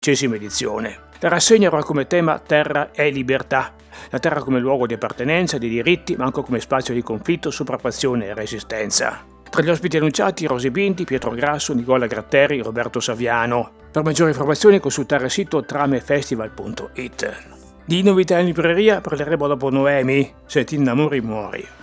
13ª edizione. La rassegna avrà come tema Terra e libertà. La terra come luogo di appartenenza, di diritti, ma anche come spazio di conflitto, sopraffazione e resistenza. Tra gli ospiti annunciati Rosy Binti, Pietro Grasso, Nicola Gratteri, Roberto Saviano. Per maggiori informazioni consultare il sito tramefestival.it. Di novità in libreria parleremo dopo Noemi, se ti innamori muori.